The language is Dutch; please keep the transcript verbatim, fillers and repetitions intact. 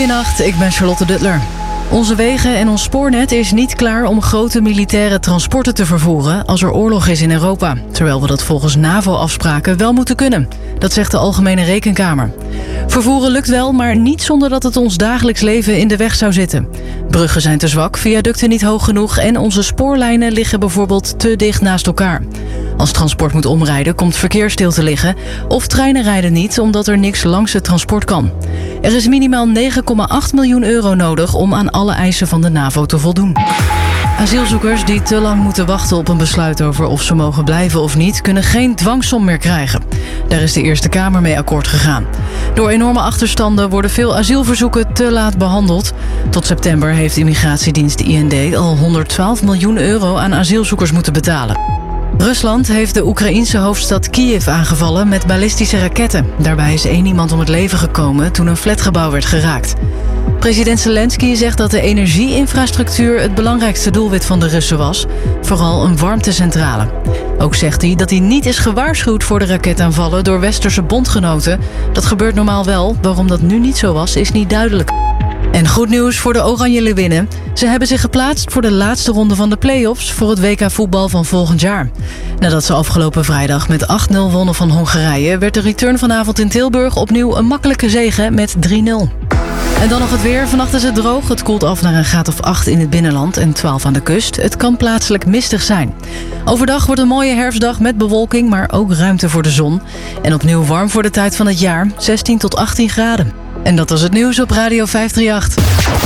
Goedenacht, ik ben Charlotte Duttler. Onze wegen en ons spoornet is niet klaar om grote militaire transporten te vervoeren als er oorlog is in Europa. Terwijl we dat volgens NAVO-afspraken wel moeten kunnen. Dat zegt de Algemene Rekenkamer. Vervoeren lukt wel, maar niet zonder dat het ons dagelijks leven in de weg zou zitten. Bruggen zijn te zwak, viaducten niet hoog genoeg en onze spoorlijnen liggen bijvoorbeeld te dicht naast elkaar. Als transport moet omrijden, komt verkeer stil te liggen. Of treinen rijden niet, omdat er niks langs het transport kan. Er is minimaal negen komma acht miljoen euro nodig om aan alle eisen van de NAVO te voldoen. Asielzoekers die te lang moeten wachten op een besluit over of ze mogen blijven of niet, kunnen geen dwangsom meer krijgen. Daar is de Eerste Kamer mee akkoord gegaan. Door enorme achterstanden worden veel asielverzoeken te laat behandeld. Tot september heeft immigratiedienst I N D al honderdtwaalf miljoen euro aan asielzoekers moeten betalen. Rusland heeft de Oekraïense hoofdstad Kiev aangevallen met ballistische raketten. Daarbij is één iemand om het leven gekomen toen een flatgebouw werd geraakt. President Zelensky zegt dat de energieinfrastructuur het belangrijkste doelwit van de Russen was. Vooral een warmtecentrale. Ook zegt hij dat hij niet is gewaarschuwd voor de raketaanvallen door westerse bondgenoten. Dat gebeurt normaal wel. Waarom dat nu niet zo was, is niet duidelijk. En goed nieuws voor de Oranje Leeuwinnen. Ze hebben zich geplaatst voor de laatste ronde van de play-offs voor het W K voetbal van volgend jaar. Nadat ze afgelopen vrijdag met acht nul wonnen van Hongarije, werd de return vanavond in Tilburg opnieuw een makkelijke zege met drie nul. En dan nog het weer. Vannacht is het droog. Het koelt af naar een graad of acht in het binnenland en twaalf aan de kust. Het kan plaatselijk mistig zijn. Overdag wordt een mooie herfstdag met bewolking, maar ook ruimte voor de zon. En opnieuw warm voor de tijd van het jaar, zestien tot achttien graden. En dat was het nieuws op Radio vijf drie acht.